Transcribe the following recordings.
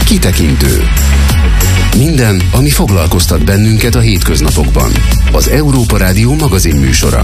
Kitekintő. Minden, ami foglalkoztat bennünket a hétköznapokban. Az Európa Rádió magazinműsora.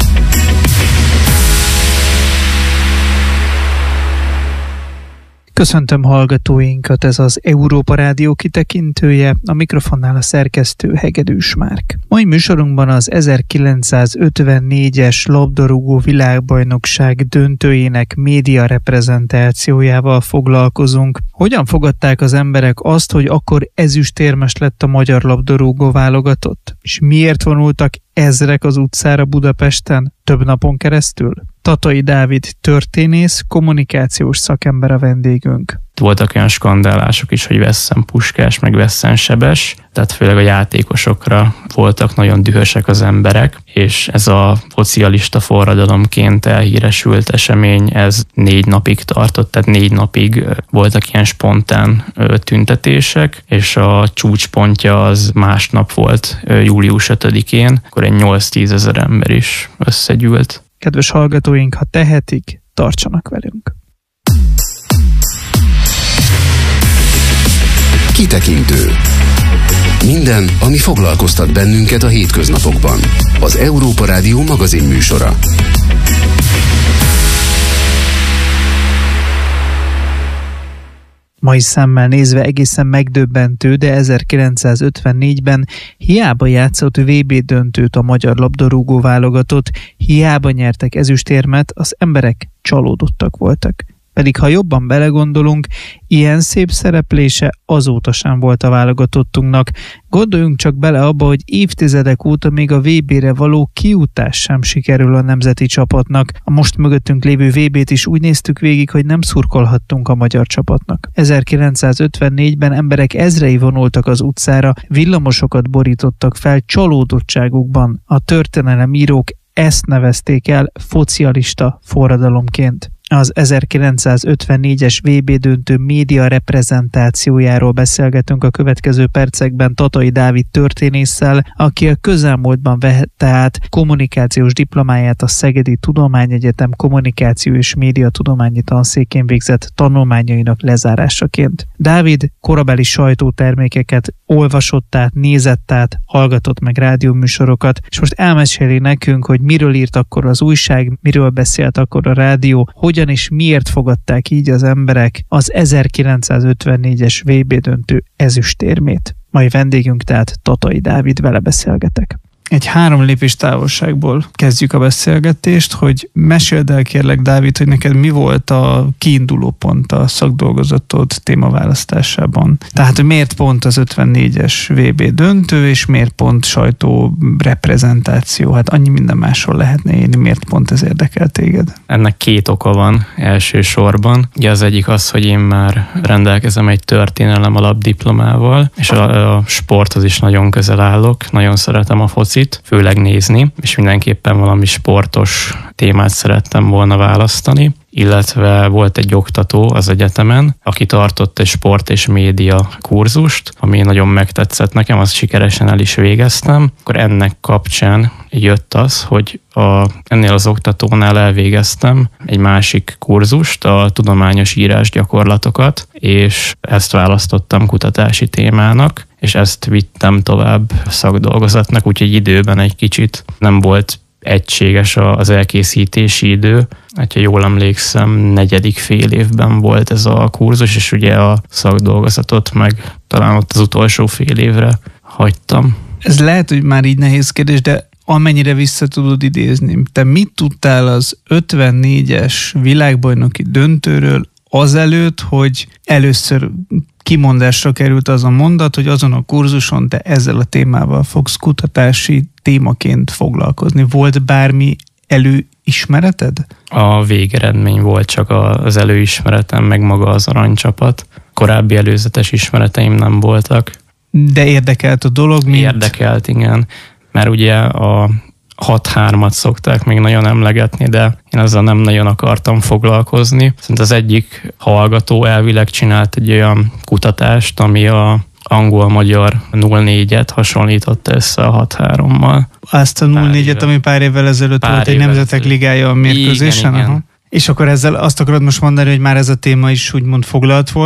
Köszöntöm hallgatóinkat, ez az Európa Rádió kitekintője, a mikrofonnál a szerkesztő Hegedűs Márk. Mai műsorunkban az 1954-es labdarúgó világbajnokság döntőjének média reprezentációjával foglalkozunk. Hogyan fogadták az emberek azt, hogy akkor ezüstérmes lett a magyar labdarúgó válogatott? És miért vonultak ezrek az utcára Budapesten több napon keresztül? Tatai Dávid történész, kommunikációs szakember a vendégünk. Voltak olyan skandálások is, hogy Vesszen Puskás, meg Vesszen Sebes, tehát főleg a játékosokra voltak nagyon dühösek az emberek, és ez a szocialista forradalomként elhíresült esemény, ez 4 napig tartott, tehát 4 napig voltak ilyen spontán tüntetések, és a csúcspontja az másnap volt, július 5-én, akkor egy 8-10 ezer ember is összegyűlt. Kedves hallgatóink, ha tehetik, tartsanak velünk! Kitekintő. Minden, ami foglalkoztat bennünket a hétköznapokban. Az Európa Rádió magazinműsora. Mai szemmel nézve egészen megdöbbentő, de 1954-ben hiába játszott VB döntőt a magyar labdarúgó válogatott, hiába nyertek ezüstérmet, az emberek csalódottak voltak. Pedig ha jobban belegondolunk, ilyen szép szereplése azóta sem volt a válogatottunknak. Gondoljunk csak bele abba, hogy évtizedek óta még a VB-re való kijutás sem sikerül a nemzeti csapatnak. A most mögöttünk lévő VB-t is úgy néztük végig, hogy nem szurkolhattunk a magyar csapatnak. 1954-ben emberek ezrei vonultak az utcára, villamosokat borítottak fel csalódottságukban. A történelemírók ezt nevezték el szocialista forradalomként. Az 1954-es VB döntő média reprezentációjáról beszélgetünk a következő percekben Tatai Dávid történésszel, aki a közelmúltban vette át kommunikációs diplomáját a Szegedi Tudományegyetem kommunikáció és médiatudományi tanszékén végzett tanulmányainak lezárásaként. Dávid korabeli sajtótermékeket olvasott át, nézett át, hallgatott meg rádióműsorokat, és most elmeséli nekünk, hogy miről írt akkor az újság, miről beszélt akkor a rádió, hogyan és miért fogadták így az emberek az 1954-es VB döntő ezüstérmét. Mai vendégünk tehát Tatai Dávid, vele beszélgetek. Egy 3 lépés távolságból kezdjük a beszélgetést, hogy meséld el kérlek, Dávid, hogy neked mi volt a kiinduló pont a szakdolgozatod témaválasztásában. Tehát, hogy miért pont az 54-es VB döntő, és miért pont sajtó reprezentáció? Hát annyi minden másról lehetne írni, miért pont ez érdekel téged? Ennek 2 oka van elsősorban. Ugye az egyik az, hogy én már rendelkezem egy történelem alapdiplomával, és a sporthoz is nagyon közel állok, nagyon szeretem a focit, főleg nézni, és mindenképpen valami sportos témát szerettem volna választani, illetve volt egy oktató az egyetemen, aki tartott egy sport és média kurzust, ami nagyon megtetszett nekem, azt sikeresen el is végeztem. Akkor ennek kapcsán jött az, hogy ennél az oktatónál elvégeztem egy másik kurzust, a tudományos írásgyakorlatokat, és ezt választottam kutatási témának, és ezt vittem tovább szakdolgozatnak, úgyhogy időben egy kicsit nem volt egységes az elkészítési idő. Ha jól emlékszem, 4. fél évben volt ez a kurzus, és ugye a szakdolgozatot meg talán ott az utolsó fél évre hagytam. Ez lehet, hogy már így nehéz kérdés, de amennyire vissza tudod idézni, te mit tudtál az 54-es világbajnoki döntőről azelőtt, hogy először kimondásra került az a mondat, hogy azon a kurzuson te ezzel a témával fogsz kutatási témaként foglalkozni. Volt bármi előismereted? A végeredmény volt csak az előismeretem, meg maga az aranycsapat. Korábbi előzetes ismereteim nem voltak. De érdekelt a dolog? Érdekelt, igen. Mert ugye a 6-3-at szokták még nagyon emlegetni, de én azzal nem nagyon akartam foglalkozni. Szerintem az egyik hallgató elvileg csinált egy olyan kutatást, ami a angol-magyar 0-4-et hasonlította össze a 6-3-mal. Azt a 0-4-et, ami pár évvel ezelőtt volt egy Nemzetek Ligája a mérkőzésen? Igen. És akkor ezzel azt akarod most mondani, hogy már ez a téma is úgymond foglalt volt?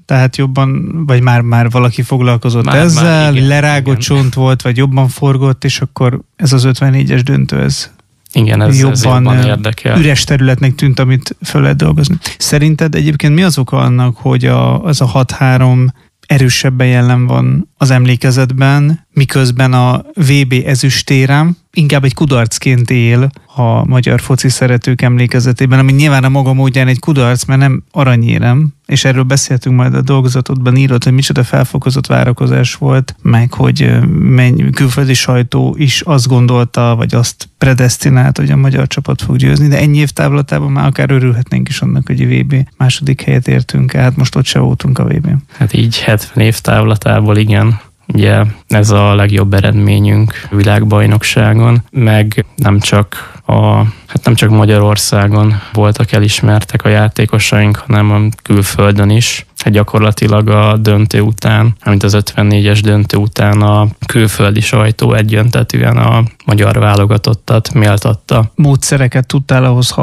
Tehát jobban, vagy már valaki foglalkozott ezzel, igen, lerágott csont volt, vagy jobban forgott, és akkor ez az 54-es döntő, ez jobban érdekel. Üres területnek tűnt, amit föl lehet dolgozni. Szerinted egyébként mi az oka annak, hogy az a 6-3 erősebben jelen van az emlékezetben, miközben a VB ezüstérem inkább egy kudarcként él a magyar foci szeretők emlékezetében, ami nyilván a maga módján egy kudarc, mert nem aranyérem, és erről beszéltünk majd a dolgozatodban írott, hogy micsoda felfokozott várakozás volt, meg hogy külföldi sajtó is azt gondolta, vagy azt predesztinált, hogy a magyar csapat fog győzni, de ennyi év távlatában már akár örülhetnénk is annak, hogy a VB második helyet értünk el, hát most ott se voltunk a VB-n. Hát így 70 év távlatából igen. Ugye ez a legjobb eredményünk világbajnokságon, meg nem csak Magyarországon voltak elismertek a játékosaink, hanem a külföldön is. Hát gyakorlatilag a döntő után, amit az 54-es döntő után a külföldi sajtó egyöntetűen a magyar válogatottat méltatta. Módszereket tudtál ahhoz